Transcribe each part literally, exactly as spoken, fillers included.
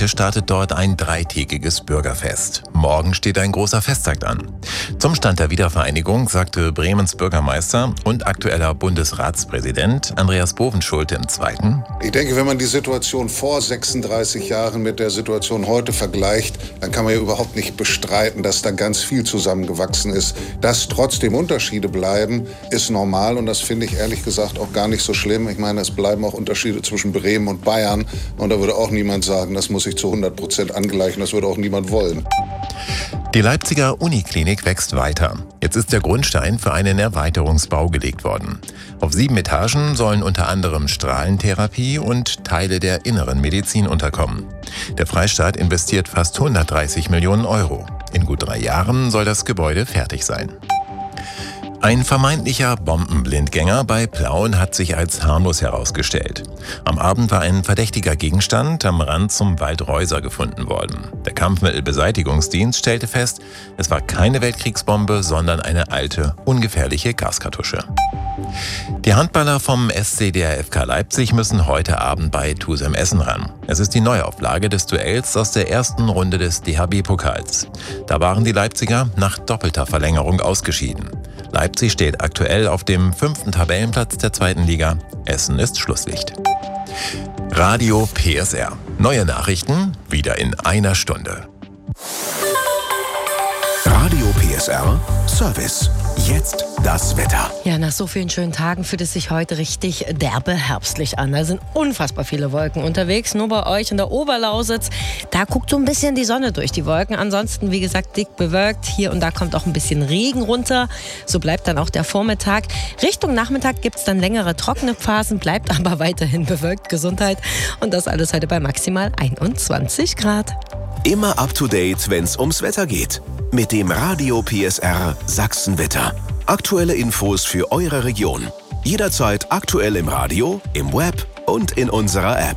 Heute startet dort ein dreitägiges Bürgerfest. Morgen steht ein großer Festtag an. Zum Stand der Wiedervereinigung sagte Bremens Bürgermeister und aktueller Bundesratspräsident Andreas Bovenschulte im Zweiten: Ich denke, wenn man die Situation vor sechsunddreißig Jahren mit der Situation heute vergleicht, dann kann man ja überhaupt nicht bestreiten, dass da ganz viel zusammengewachsen ist. Dass trotzdem Unterschiede bleiben, ist normal und das finde ich ehrlich gesagt auch gar nicht so schlimm. Ich meine, es bleiben auch Unterschiede zwischen Bremen und Bayern und da würde auch niemand sagen, das muss ich zu hundert Prozent angleichen, das würde auch niemand wollen. Die Leipziger Uniklinik wächst weiter. Jetzt ist der Grundstein für einen Erweiterungsbau gelegt worden. Auf sieben Etagen sollen unter anderem Strahlentherapie und Teile der inneren Medizin unterkommen. Der Freistaat investiert fast hundertdreißig Millionen Euro. In gut drei Jahren soll das Gebäude fertig sein. Ein vermeintlicher Bombenblindgänger bei Plauen hat sich als harmlos herausgestellt. Am Abend war ein verdächtiger Gegenstand am Rand zum Wald Reuser gefunden worden. Der Kampfmittelbeseitigungsdienst stellte fest, es war keine Weltkriegsbombe, sondern eine alte, ungefährliche Gaskartusche. Die Handballer vom S C D R F K Leipzig müssen heute Abend bei Tusem Essen ran. Es ist die Neuauflage des Duells aus der ersten Runde des D H B-Pokals. Da waren die Leipziger nach doppelter Verlängerung ausgeschieden. Leipzig steht aktuell auf dem fünften Tabellenplatz der zweiten Liga. Essen ist Schlusslicht. Radio P S R. Neue Nachrichten wieder in einer Stunde. Radio P S R Service. Jetzt das Wetter. Ja, nach so vielen schönen Tagen fühlt es sich heute richtig derbe herbstlich an. Da sind unfassbar viele Wolken unterwegs. Nur bei euch in der Oberlausitz, da guckt so ein bisschen die Sonne durch die Wolken. Ansonsten, wie gesagt, dick bewölkt. Hier und da kommt auch ein bisschen Regen runter. So bleibt dann auch der Vormittag. Richtung Nachmittag gibt es dann längere trockene Phasen, bleibt aber weiterhin bewölkt. Gesundheit. Und das alles heute bei maximal einundzwanzig Grad. Immer up to date, wenn's ums Wetter geht. Mit dem Radio P S R Sachsenwetter. Aktuelle Infos für eure Region. Jederzeit aktuell im Radio, im Web und in unserer App.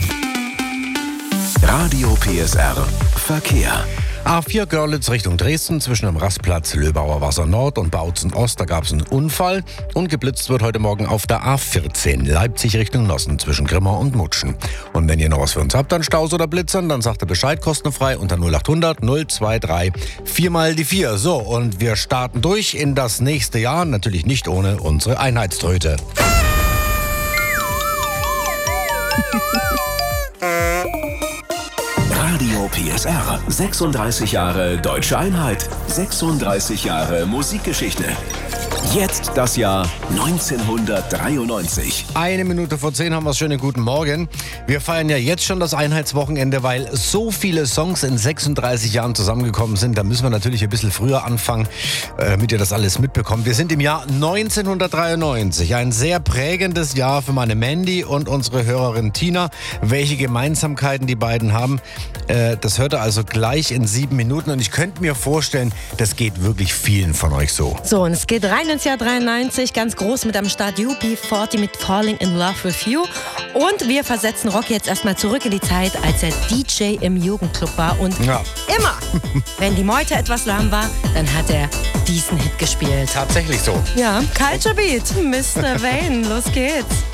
Radio P S R Verkehr. A vier Görlitz Richtung Dresden zwischen dem Rastplatz Löbauer Wasser Nord und Bautzen Ost, da gab es einen Unfall. Und geblitzt wird heute Morgen auf der A vierzehn Leipzig Richtung Nossen zwischen Grimma und Mutschen. Und wenn ihr noch was für uns habt an Staus oder Blitzern, dann sagt ihr Bescheid, kostenfrei unter null acht hundert null zwei drei vier mal die vier. So, und wir starten durch in das nächste Jahr, natürlich nicht ohne unsere Einheitströte. Radio P S R. sechsunddreißig Jahre Deutsche Einheit. sechsunddreißig Jahre Musikgeschichte. Jetzt das Jahr neunzehnhundertdreiundneunzig. Eine Minute vor zehn haben wir schönen guten Morgen. Wir feiern ja jetzt schon das Einheitswochenende, weil so viele Songs in sechsunddreißig Jahren zusammengekommen sind. Da müssen wir natürlich ein bisschen früher anfangen, damit ihr das alles mitbekommt. Wir sind im Jahr neunzehnhundertdreiundneunzig. Ein sehr prägendes Jahr für meine Mandy und unsere Hörerin Tina. Welche Gemeinsamkeiten die beiden haben, das hört ihr also gleich in sieben Minuten. Und ich könnte mir vorstellen, das geht wirklich vielen von euch so. So, und es geht rein ins Jahr dreiundneunzig, ganz groß mit am Start U B vierzig mit Falling in Love with You. Und wir versetzen Rocky jetzt erstmal zurück in die Zeit, als er D J im Jugendclub war. Und ja. immer, wenn die Meute etwas lahm war, dann hat er diesen Hit gespielt. Tatsächlich so. Ja, Culture Beat, Mister Wayne, los geht's.